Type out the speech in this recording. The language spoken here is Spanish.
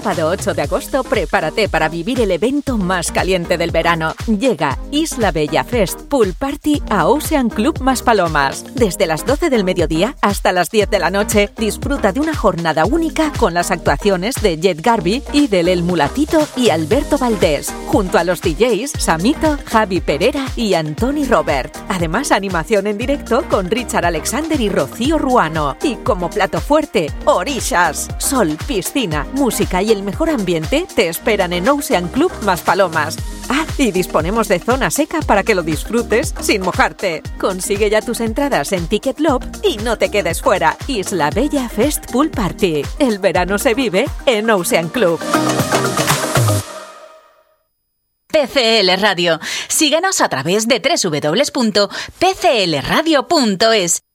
sábado 8 de agosto, prepárate para vivir el evento más caliente del verano. Llega Isla Bella Fest Pool Party a Ocean Club Maspalomas. Desde las 12 del mediodía hasta las 10 de la noche, disfruta de una jornada única con las actuaciones de Jet Garvey y del El Mulatito y Alberto Valdés, junto a los DJs Samito, Javi Perera y Antoni Robert. Además, animación en directo con Richard Alexander y Rocío Ruano. Y como plato fuerte, orishas. Sol, piscina, música y el mejor ambiente te esperan en Ocean Club Maspalomas. Ah, y disponemos de zona seca para que lo disfrutes sin mojarte. Consigue ya tus entradas en Ticketlob y no te quedes fuera. Isla Bella Fest Pool Party. El verano se vive en Ocean Club. PCL Radio. Síguenos a través de www.pclradio.es